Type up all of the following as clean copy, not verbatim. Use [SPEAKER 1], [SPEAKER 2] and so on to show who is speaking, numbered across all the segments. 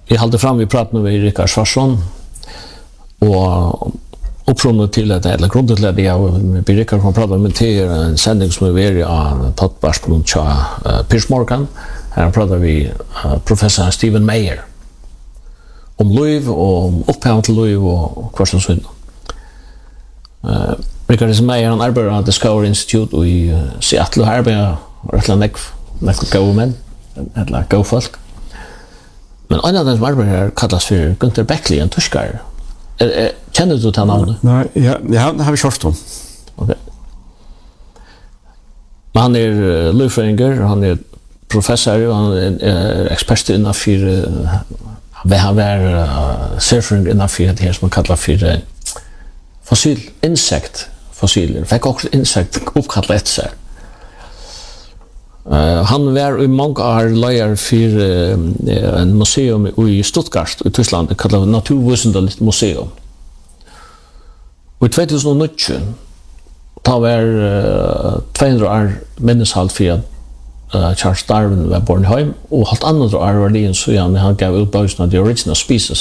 [SPEAKER 1] jag håller fram vi pratar med Rickard Svarsson och uppfrån till att eller grunden till att jag med Rickard kan prata med till en sändning som är väldigt poddbars på Piers Morgan. Här pratar vi professor Stephen Meyer om liv och om upphavet till liv och kvarstans synd. Rickard Meyer han arbetar på Discovery Institute i Seattle och arbetar rättligt näck män eller go folk. Men en av dem som arbetar kallas för Gunther Beckley, en tyskare. Känner du till namnet?
[SPEAKER 2] Nej, jag har kört dem.
[SPEAKER 1] Okej. Han är löfringer, han är professor, han är expert inom för han var surfing inom för det här som man kallar för fossiler. Fick också insekt uppkallat ett sig. Han var i många år lejare för en museum i Stuttgart i Tyskland kallat Naturvetenskapligt museum. Och i 2019 då var 200 år minneshalt för att Charles Darwin var born hem och halt andra år var det så han gav ut boken The Original Species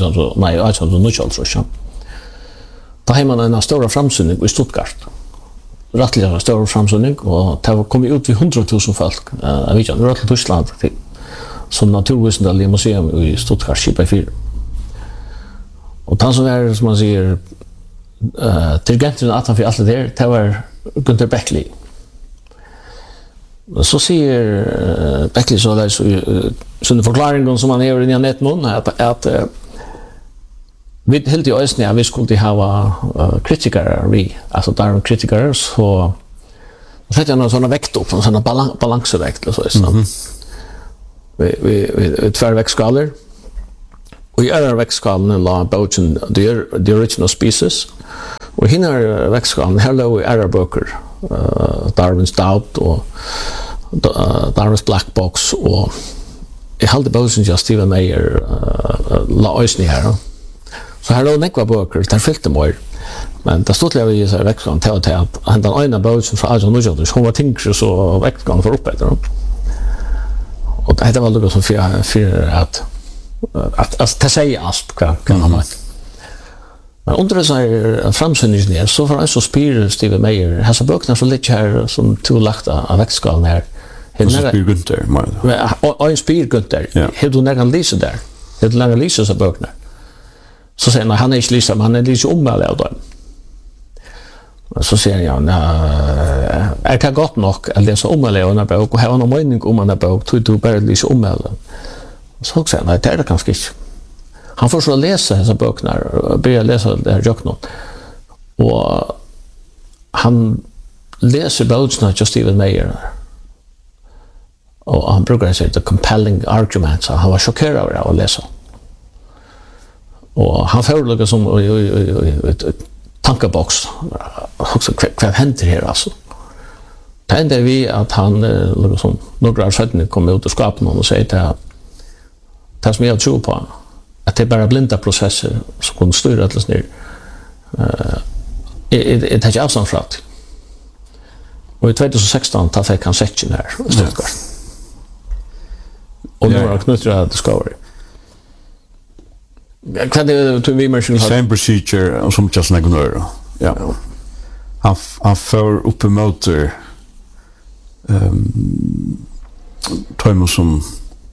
[SPEAKER 1] i då har man en stor framsynning i Stuttgart. Rättliga stor framsynning och det kom ut vid 100 000 folk. Jag vet inte, rätt Tyskland som Naturvetenskapligt museum i Stuttgart skipa 4. Och han som är som man säger dirigenten att han för allt det var Gunther Beckley. Så säger Beckley så där så den förklaringen som han har i nätet någon att vi helt i ösnen vi skulle ha kritiker vi alltså där kritiker så sätter jag någon sån väkt upp en sån balansväkt eller så vi tvärväxtskalor och i andra växtskalan la boken the original species och hinner växtskalan hello i andra böcker Darwin's Doubt och Darwin's Black Box och I hade boken just Stephen Meyer la ösnen här. Så här då nekva böcker, där fyllde mig. Men det stod jag i så växtgång till att han den ena boken från Ajon Nujadus, hon var tinkrig så växtgång för uppe där. Och det var något som för att säga asp kan man. Men under det så här framsyningen så var så spyr Stephen Meyer. Har så böckerna så lite här som två lagta av växtgången här.
[SPEAKER 2] Och så spyr Gunther.
[SPEAKER 1] Och en spyr Gunther. Har du någon lyser där? Har du någon lyser så böckerna? Så säger han är inte lyser, men han är lyser omväldig av dem. Så säger han, är det gott nog att läsa omväldig av den bok och ha någon mening om den bok, tror du bara lyser omväldig? Så säger han, nej, det är det kanske inte. Han får så läsa dessa böckerna och börjar läsa det här jöknån. Och han läser böckerna till Stephen Meyer. Och han brukar säga the compelling argument, så han var chockerad av att läsa. Och han förelägger som tankebox också vad händer här alltså. Det enda vi att han liksom några år sedan kom ut och skapade någon och säger att det som jag tror på att det är bara blinda processer som kan styra alldeles ner. Det är inte avstånd från. Och i 2016 fick han section här i Stuttgart. Och nu har han knutit att Discovery. Kan det vi människor
[SPEAKER 2] same procedure som just nägonör. Ja. Han för upp emot Thomas som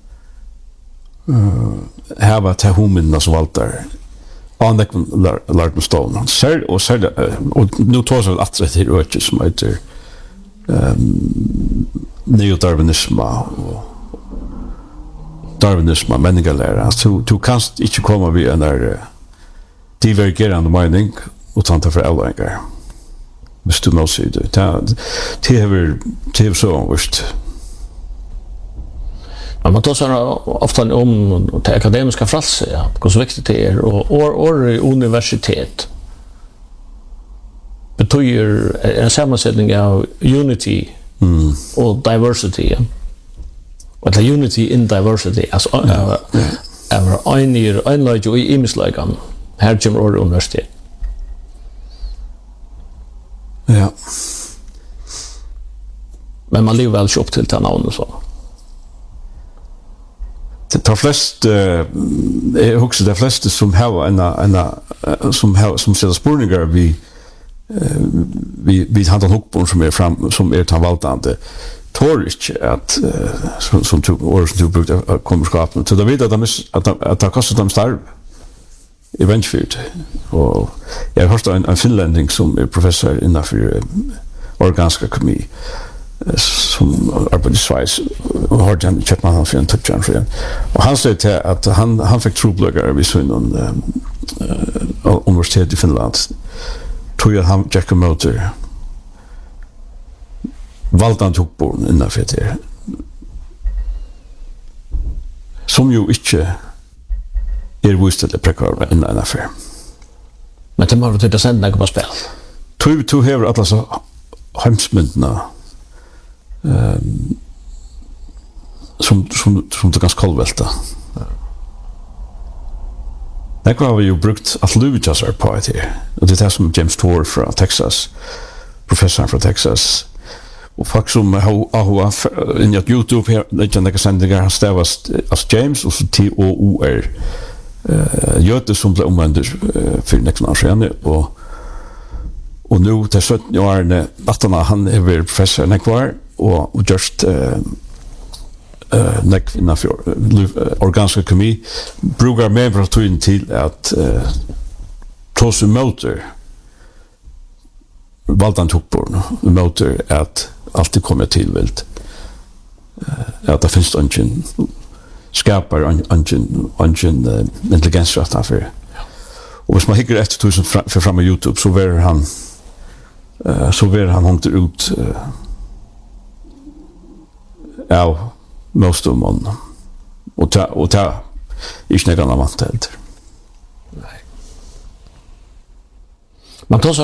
[SPEAKER 2] här var till homen så valt där. Och det lärde mig stål. Och nu tar så att det är ju som heter neodarwinism och Darwinism människolära. Så du kan inte komma vid en där divergerande mening utan att föräldrar. Hvis du nå sier det. Det är så värst.
[SPEAKER 1] Men man tar så ofta om det akademiska frälse, ja, hur viktigt det är. Och universitet betyder en sammansättning av unity och diversity. Ja. Eller unity in diversity. Alltså, en löjt och i imisläggan. Här kommer universitet.
[SPEAKER 2] Ja.
[SPEAKER 1] Men man lever väl upp till det navnet så.
[SPEAKER 2] de flest jag husker de flesta som har som sätter spurningar vi handlar hukborn som tan valtande torisk att som du brukar komma skapen så då vet att det kostar dem starv eventuellt och jag har hört en finländing som professor innanför organiska kemi som arbetar i Schweiz och har den chatten han för en touchdown för och han sa att han fick trubbelagar vid sin universitet i Finland tror jag han Jack Motor valdan tog born innanför det som ju inte vist att prekar en affär
[SPEAKER 1] men det måste det sända på spel
[SPEAKER 2] to have alla så hemsmyndna som det ganska kolvälta. Det har vi ju brukt att lucha sig på det här. Och det är som James Tour från Texas, professorn från Texas. Och folk som har in på YouTube här, det kan jag säga han stavas as James och så T-O-O-R. Göte som blev omvänder för nästa år sedan och nu till 17 år han är professor nekvar och just innanför organisk kemi brukar med för att till att trots motor valdan tokborn motor att alltid kommer till vilt att det finns ingen skapar ingen intelligens rätt affär och hvis man hickar efter tusen för fram på YouTube så ver han hångt ut most of man och ta inte någon annan vant helt.
[SPEAKER 1] Nej. Man tar